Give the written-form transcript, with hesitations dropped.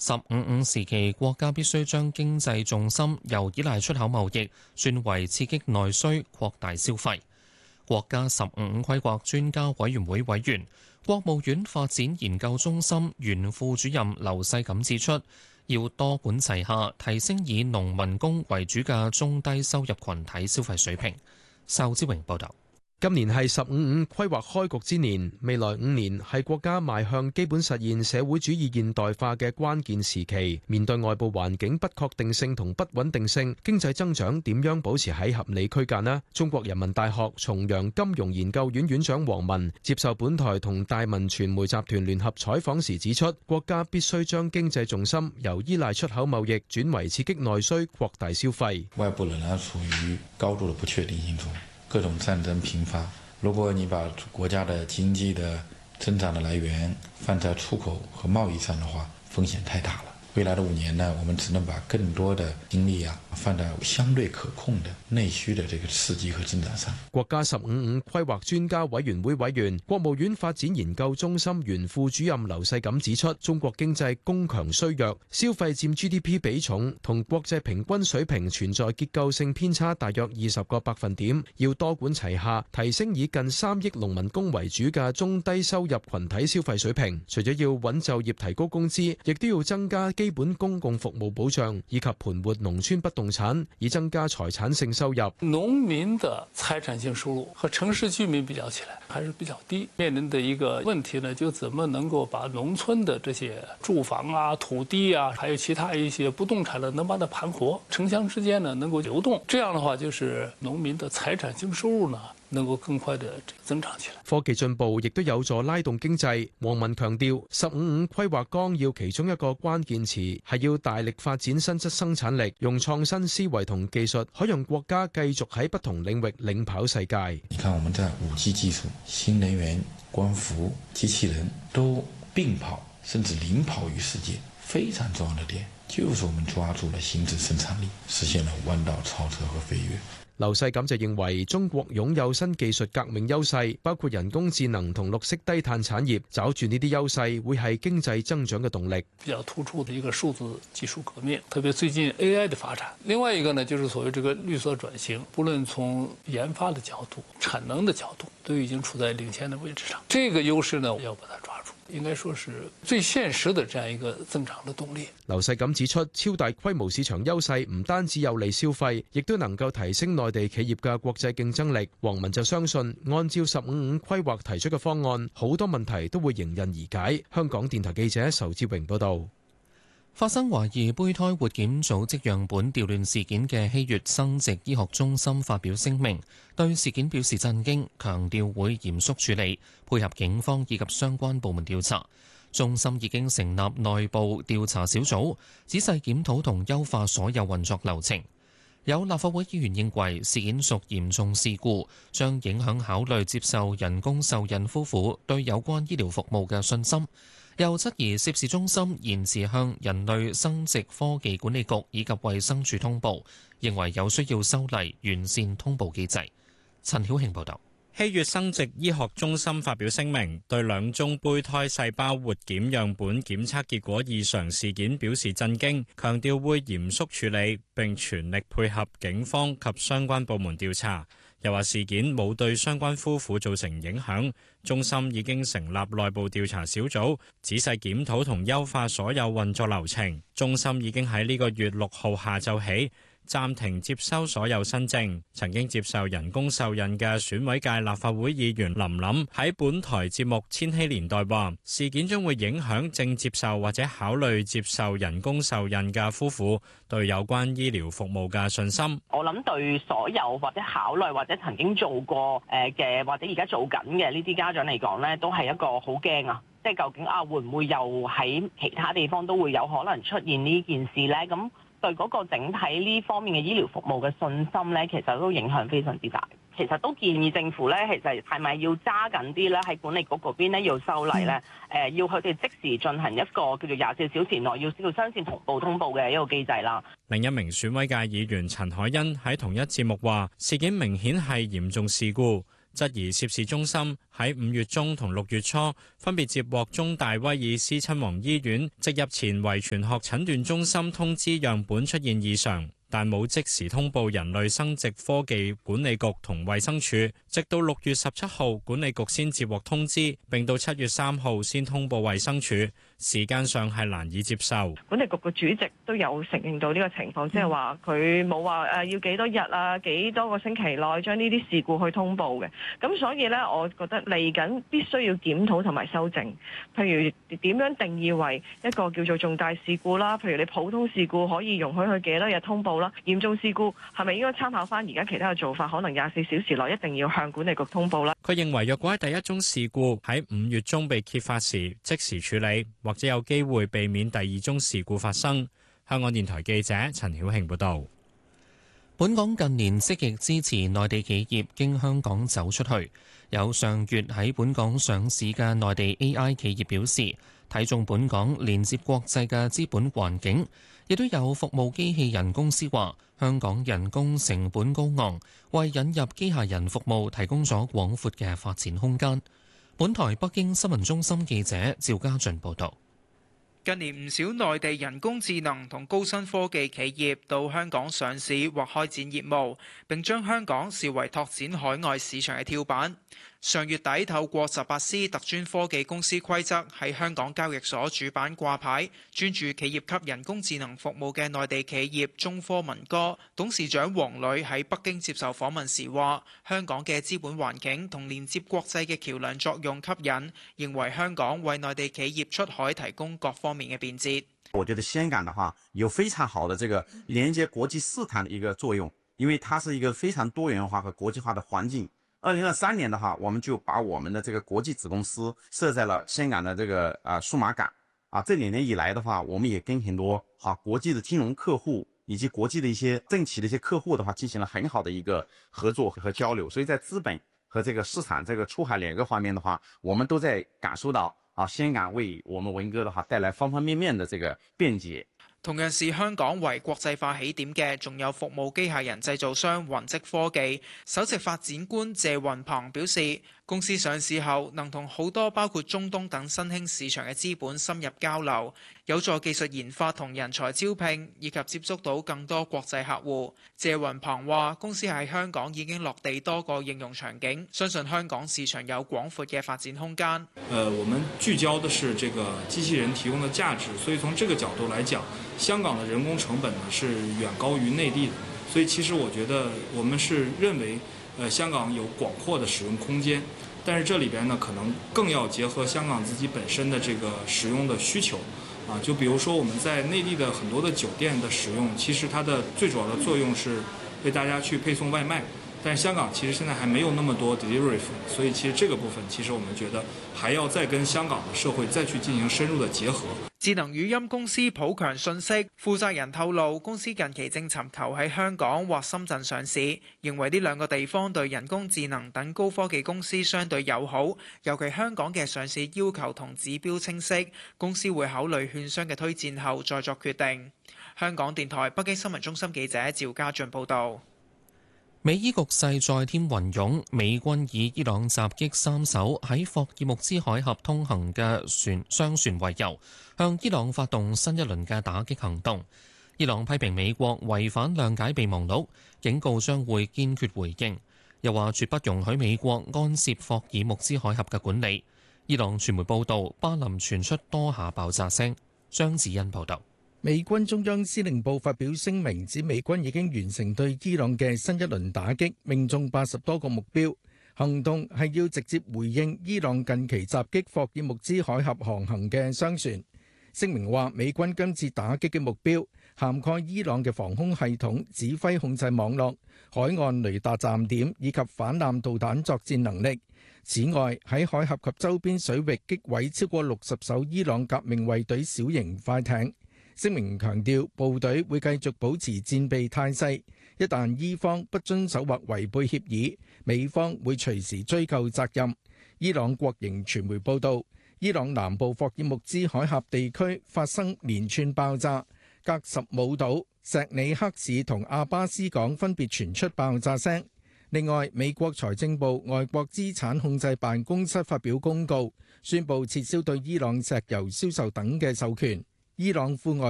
15/5時期，國家必須將經濟重心由依賴出口貿易轉為刺激內需、擴大消費。國家15/5規劃專家委員會委員、國務院發展研究中心原副主任劉世錦指出，要多管齊下，提升以農民工為主嘅中低收入群體消費水平。仇志榮報導。 今年係15/5規劃開局之年，未來5年係國家邁向基本實現社會主義現代化嘅關鍵時期。面對外部環境不確定性同不穩定性，經濟增長點樣保持喺合理區間呢？中國人民大學重陽金融研究院院長王文接受本台同大文傳媒集團聯合採訪時指出，國家必須將經濟重心由依賴出口貿易轉為刺激內需、擴大消費。 外部仍然處於高度的不確定性中。各種戰爭頻發，如果你把國家的經濟的增長的來源放在出口和貿易上的話，風險太大了。未來的5年呢，我們只能把更多的精力放在相對可控的內需的這個刺激和增長上。 國家15/5規劃專家委員會委員、國務院發展研究中心原副主任劉世錦指出，中國經濟供強需弱，消費佔 GDP 比重同國際平均水平存在結構性偏差，大約20個百分點。要多管齊下，提升以近3億農民工為主嘅中低收入群體消費水平。除咗要穩就業、提高工資，亦都要增加基本公共服務保障，以及盤活農村不動產，以增加財產性收入。 農民的財產性收入和城市居民比較起來還是比較低，面臨的一個問題呢，就怎麼能夠把農村的這些住房啊、土地啊，還有其他一些不動產呢，能把它盤活，城鄉之間呢能夠流動，這樣的話就是農民的財產性收入呢能夠更快地增長起來。 科技進步亦都有助拉動經濟。王文強調，15/5規劃綱要其中一個關鍵詞係要大力發展新質生產力，用創新思維同技術，可讓國家繼續喺不同領域領跑世界。 你看我們在5G技術、新能源、光伏、機器人都並跑，甚至領跑於世界。非常重要的點就是我們抓住了新質生產力，實現了彎道超車和飛躍。 劉世錦就認為，中國擁有新技術革命優勢，包括人工智能同綠色低碳產業，抓住呢啲優勢會係經濟增長嘅動力。 比較突出的一個數字技術革命，特別最近 AI 的發展。另外一個呢，就是所謂這個綠色轉型，不論從研發的角度、產能的角度，都已經處在領先的位置上。這個優勢呢，要把它抓住。應該說是最現實的這樣一個增長的動力。 劉世錦指出，超大規模市場優勢唔單止有利消費，亦都能夠提升內地企業嘅國際競爭力。王文就相信，按照15/5規劃提出嘅方案，好多問題都會迎刃而解。香港電台記者仇志榮報道。 發生懷疑胚胎活檢組織樣本調亂事件嘅希悅生殖醫學中心發表聲明，對事件表示震驚，強調會嚴肅處理，配合警方以及相關部門調查。中心已經成立內部調查小組，仔細檢討同優化所有運作流程。有立法會議員認為事件屬嚴重事故，將影響考慮接受人工受孕夫婦對有關醫療服務嘅信心。又質疑涉事中心延遲向人類生殖科技管理局以及衛生署通報，認為有需要修例完善通報機制。陳曉慶報導。 希悅生殖醫學中心發表聲明，對2宗胚胎細胞活檢樣本檢測結果異常事件表示震驚，強調會嚴肅處理並全力配合警方及相關部門調查。又話事件冇對相關夫婦造成影響，中心已經成立內部調查小組，仔細檢討同優化所有運作流程。中心已經喺呢個月6號下晝起暫停接收所有新症。曾經接受人工受孕嘅選委界立法會議員林琳喺本台節目《千禧年代》話，事件將會影響正接受或者考慮接受人工受孕嘅夫婦對有關醫療服務嘅信心。 我諗對所有或者考慮或者曾經做過嘅或者而家做緊嘅呢啲家長嚟講呢，都係一個好驚啊！即係究竟會唔會又喺其他地方都會有可能出現呢件事呢？咁對嗰個整體呢方面嘅醫療服務嘅信心呢，其實都影響非常之大。其實都建議政府呢，其實係咪要揸緊啲呢？喺管理局嗰邊呢，要修例呢，要佢哋即時進行一個叫做24小時內要雙線同步通報嘅一個機制啦。 另一名選委界議員陳凱欣喺同一節目話：事件明顯係嚴重事故， 質疑涉事中心喺5月中同6月初分別接獲中大威爾斯親王醫院植入前遺傳學診斷中心通知樣本出現異常，但冇即時通報人類生殖科技管理局同衛生署，直到6月17號管理局先接獲通知，並到7月3號先通報衛生署，時間上係難以接受。 管理局嘅主席都有承認到呢個情況，即係話佢冇話要幾多日啊、幾多個星期內將呢啲事故去通報嘅。咁所以呢，我覺得嚟緊必須要檢討同埋修正。譬如點樣定義為一個叫做重大事故啦？譬如你普通事故可以容許佢幾多日通報啦？嚴重事故係咪應該參考翻而家其他嘅做法？可能24小時內一定要向管理局通報啦。 佢認為若果喺第一宗事故喺5月中被揭發時即時處理，或者有機會避免第二宗事故發生。香港電台記者陳曉慶報導。 本港近年積極支持內地企業經香港走出去。有上月喺本港上市嘅內地 AI 企業表示，睇中本港連接國際嘅資本環境。亦都有服務機器人公司話，香港人工成本高昂，為引入機械人服務提供咗廣闊嘅發展空間。本台北京新聞中心記者趙家俊報導。 近年唔少內地人工智能同高新科技企業到香港上市或開展業務，並將香港視為拓展海外市場嘅跳板。上月底透過18C特專科技公司規則喺香港交易所主板掛牌，專注企業級人工智能服務嘅內地企業中科文哥董事長黃磊喺北京接受訪問時話，香港嘅資本環境同連接國際嘅橋樑作用吸引，認為香港為內地企業出海提供各方面嘅便捷。 我覺得香港的話有非常好的這個連接國際市場的一個作用，因為它是一個非常多元化和國際化的環境。2023年的話，我們就把我們的這個國際子公司設在了香港的這個數碼港。這2年以來的話，我們也跟很多國際的金融客戶以及國際的一些政企的一些客戶的話，進行了很好的一個合作和交流。所以在資本和這個市場這個出海兩個方面的話，我們都在感受到香港為我們文哥的話帶來方方面面的這個便捷。 同樣是香港為國際化起點嘅，仲有服務機械人製造商雲積科技首席發展官謝雲鵬表示，公司上市後能同好多包括中東等新興市場嘅資本深入交流，有助技術研發同人才招聘，以及接觸到更多國際客戶。謝雲鵬話，公司喺香港已經落地多個應用場景，相信香港市場有廣闊嘅發展空間。 我們聚焦的是這個機器人提供的價值，所以從這個角度來講，香港的人工成本呢是遠高於內地的，所以其實我覺得我們是認為，香港有廣闊的使用空間，但是這裏邊呢可能更要結合香港自己本身的這個使用的需求，就比如說我們在內地的很多的酒店的使用，其實它的最主要的作用是為大家去配送外賣。但香港其實現在還沒有那麼多 delivery， 所以其實這個部分其實我們覺得還要再跟香港的社會再去進行深入的結合。 智能語音公司普強信息負責人透露，公司近期正尋求喺香港或深圳上市，認為呢兩個地方對人工智能等高科技公司相對友好，尤其香港嘅上市要求同指標清晰，公司會考慮券商嘅推薦後再作決定。香港電台北京新聞中心記者趙家俊報導。 美伊局勢再添雲湧，美軍以伊朗襲擊3艘喺霍爾木茲海峽通行嘅商船為由，向伊朗發動新一輪嘅打擊行動。伊朗批評美國違反諒解備忘錄，警告將會堅決回應，又話絕不容許美國干涉霍爾木茲海峽嘅管理。伊朗傳媒報道，巴林傳出多下爆炸聲。張子欣報道。 美軍中央司令部發表聲明，指美軍已經完成對伊朗嘅新一輪打擊，命中80多個目標。行動係要直接回應伊朗近期襲擊霍爾木茲海峽航行嘅商船。聲明話，美軍今次打擊嘅目標涵蓋伊朗嘅防空系統、指揮控制網絡、海岸雷達站點以及反艦導彈作戰能力。此外，喺海峽及周邊水域擊毀超過60艘伊朗革命衛隊小型快艇。聲明強調，部隊會繼續保持戰備態勢，一旦伊方不遵守或違背協議，美方會隨時追究責任。伊朗國營傳媒報導，伊朗南部霍爾木茲海峽地區發生連串爆炸，格什姆島、石里克市同阿巴斯港分別傳出爆炸聲。 另外，美國財政部外國資產控制辦公室發表公告，宣布撤銷對伊朗石油銷售等嘅授權。伊朗副外